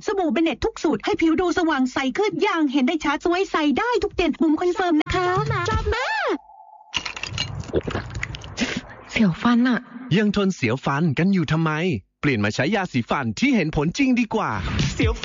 สบู่เบเนตทุกสูตรให้ผิวดูสว่างใสขึ้นอย่างเห็นได้ชัดสวยใสได้ทุกเดือนบุ๋มคอนเฟิร์มนะคะชอบมากเสียวฟันอะยังทนเสียวฟันกันอยู่ทำไมเปลี่ยนมาใช้ยาสีฟันที่เห็นผลจริงดีกว่าเสียว